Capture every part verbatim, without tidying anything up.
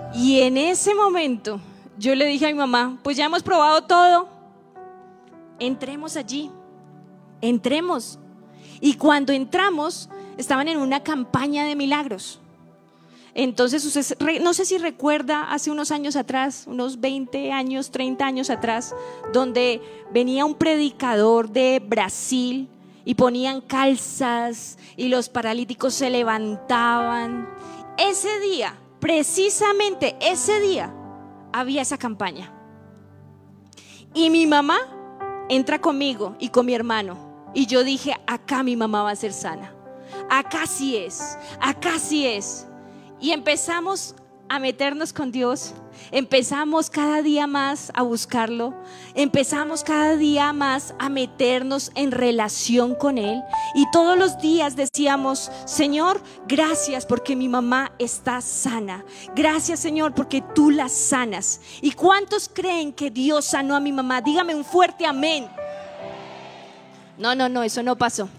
Y en ese momento yo le dije a mi mamá, pues ya hemos probado todo, entremos allí, entremos. Y cuando entramos, estaban en una campaña de milagros. Entonces usted, no sé si recuerda, hace unos años atrás, unos veinte años, treinta años atrás, donde venía un predicador de Brasil y ponían calzas y los paralíticos se levantaban. Ese día, precisamente ese día, había esa campaña. Y mi mamá entra conmigo y con mi hermano. Y yo dije, acá mi mamá va a ser sana. Acá sí es, acá sí es. Y empezamos a meternos con Dios. Empezamos cada día más a buscarlo. Empezamos cada día más a meternos en relación con Él. Y todos los días decíamos, Señor, gracias porque mi mamá está sana. Gracias, Señor, porque tú la sanas. ¿Y cuántos creen que Dios sanó a mi mamá? Dígame un fuerte amén. No, no, no, eso no pasó.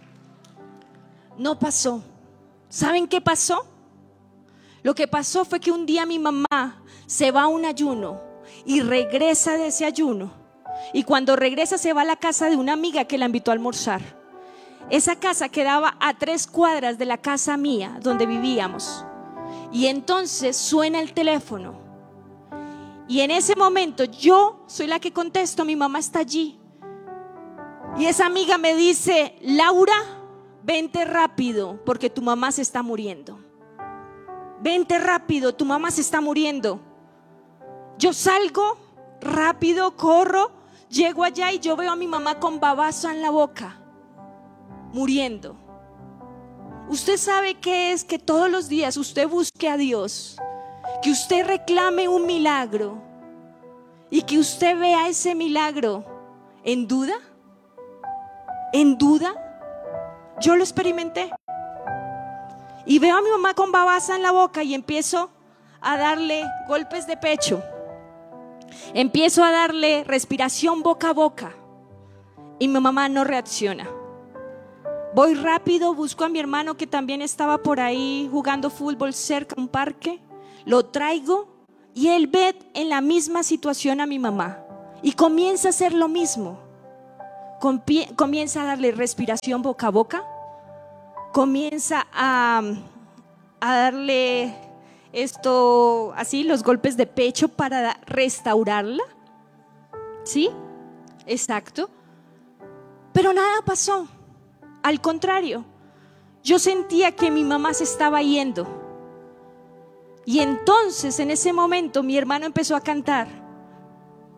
No pasó. ¿Saben qué pasó? Lo que pasó fue que un día mi mamá se va a un ayuno y regresa de ese ayuno. Y cuando regresa se va a la casa de una amiga que la invitó a almorzar. Esa casa quedaba a tres cuadras de la casa mía donde vivíamos. Y entonces suena el teléfono. Y en ese momento yo soy la que contesto, mi mamá está allí. Y esa amiga me dice, Laura, vente rápido porque tu mamá se está muriendo. Vente rápido, tu mamá se está muriendo. Yo salgo rápido, corro, llego allá y yo veo a mi mamá con babazo en la boca, muriendo. Usted sabe qué es que todos los días usted busque a Dios, que usted reclame un milagro y que usted vea ese milagro en duda, en duda. Yo lo experimenté. Y veo a mi mamá con babasa en la boca y empiezo a darle golpes de pecho. Empiezo a darle respiración boca a boca. Y mi mamá no reacciona. Voy rápido, busco a mi hermano que también estaba por ahí jugando fútbol cerca de un parque. Lo traigo y él ve en la misma situación a mi mamá. Y comienza a hacer lo mismo. Comienza a darle respiración boca a boca. Comienza a, a darle esto así, los golpes de pecho para restaurarla. ¿Sí? Exacto. Pero nada pasó. Al contrario, yo sentía que mi mamá se estaba yendo. Y entonces en ese momento mi hermano empezó a cantar.